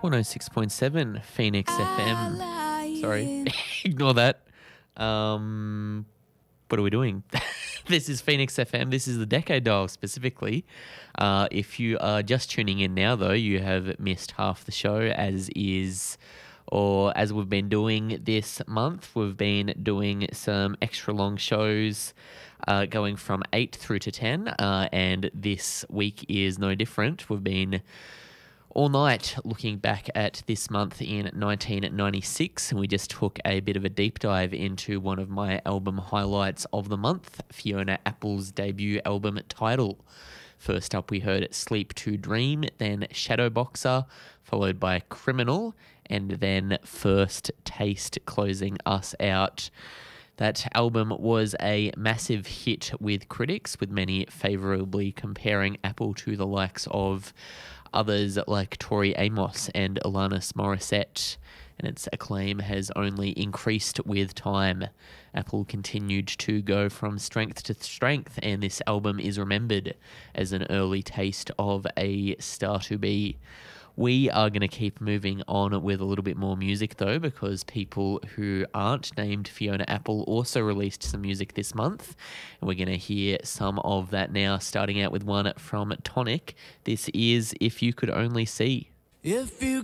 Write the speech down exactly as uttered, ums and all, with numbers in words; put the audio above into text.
one oh six point seven Phoenix F M. Sorry, ignore that. Um, what are we doing? This is Phoenix F M. This is the Decade Dial specifically. Uh, if you are just tuning in now, though, you have missed half the show, as is, or as we've been doing this month. We've been doing some extra long shows uh, going from eight through to ten, uh, and this week is no different. We've been all night looking back at this month in nineteen ninety-six, and we just took a bit of a deep dive into one of my album highlights of the month, Fiona Apple's debut album Tidal. First up, we heard Sleep to Dream, then Shadowboxer, followed by Criminal, and then First Taste closing us out. That album was a massive hit with critics, with many favourably comparing Apple to the likes of others like Tori Amos and Alanis Morissette, and its acclaim has only increased with time. Apple continued to go from strength to strength, and this album is remembered as an early taste of a star to be. We are going to keep moving on with a little bit more music, though, because people who aren't named Fiona Apple also released some music this month, and we're going to hear some of that now, starting out with one from Tonic. This is If You Could Only See. If you